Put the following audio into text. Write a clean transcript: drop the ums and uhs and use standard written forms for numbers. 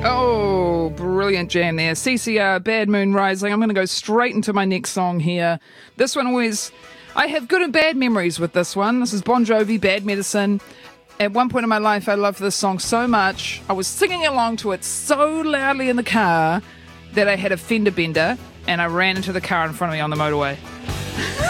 Oh, brilliant jam there. CCR, Bad Moon Rising. I'm going to go straight into my next song here. This one always... I have good and bad memories with this one. This is Bon Jovi, Bad Medicine. At one point in my life, I loved this song so much. I was singing along to it so loudly in the car that I had a fender bender and I ran into the car in front of me on the motorway.